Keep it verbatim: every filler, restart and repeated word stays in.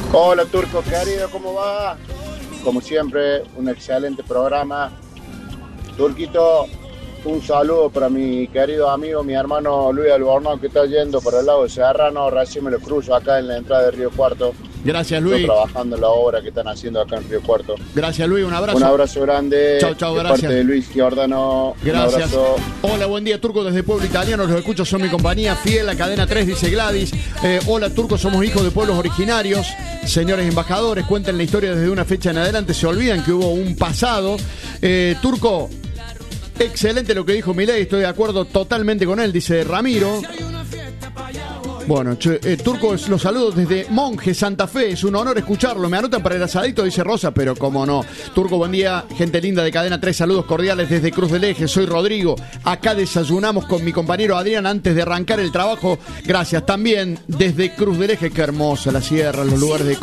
Hola Turco, querido, ¿cómo va? Como siempre, un excelente programa. Turquito, un saludo para mi querido amigo, mi hermano Luis Albornoz, que está yendo por el lado de Serrano. Recién me lo cruzo acá en la entrada de Río Cuarto. Gracias, Luis. Estoy trabajando en la obra que están haciendo acá en Río Cuarto. Gracias, Luis, un abrazo. Un abrazo grande. Chau, chau, de gracias. parte de Luis Giordano. Gracias. Un abrazo. Hola, buen día, Turco, desde Pueblo Italiano. Los escucho, son mi compañía fiel. La cadena tres, dice Gladys. Eh, hola, Turco, somos hijos de pueblos originarios. Señores embajadores, cuenten la historia desde una fecha en adelante. Se olvidan que hubo un pasado. Eh, Turco, excelente lo que dijo Milei. Estoy de acuerdo totalmente con él, dice Ramiro. Bueno, che, eh, Turco, los saludos desde Monje, Santa Fe. Es un honor escucharlo. Me anotan para el asadito, dice Rosa, pero cómo no. Turco, buen día. Gente linda de Cadena tres, saludos cordiales desde Cruz del Eje. Soy Rodrigo. Acá desayunamos con mi compañero Adrián antes de arrancar el trabajo. Gracias. También desde Cruz del Eje. Qué hermosa la sierra, los lugares de